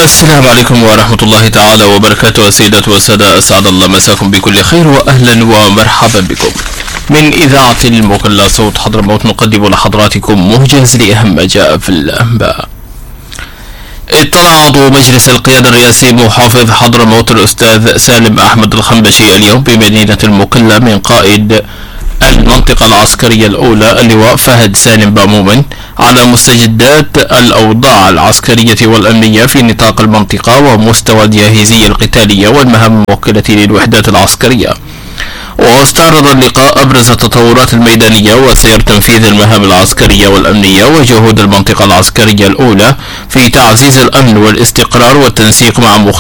السلام عليكم ورحمة الله تعالى وبركاته. السيدات والسادة، أسعد الله مساكم بكل خير وأهلا ومرحبا بكم من إذاعة المكلا صوت حضرموت. نقدم لحضراتكم موجز لأهم ما جاء في الأنباء. اطلع عضو مجلس القيادة الرئاسي محافظ حضرموت الأستاذ سالم أحمد الخنبشي اليوم بمدينة المكلا من قائد المنطقة العسكرية الأولى اللواء فهد سالم بامومن على مستجدات الأوضاع العسكرية والأمنية في نطاق المنطقة ومستوى الجاهزية القتالية والمهام الموكلة للوحدات العسكرية. واستعرض اللقاء أبرز التطورات الميدانية وسير تنفيذ المهام العسكرية والأمنية وجهود المنطقة العسكرية الأولى في تعزيز الأمن والاستقرار والتنسيق مع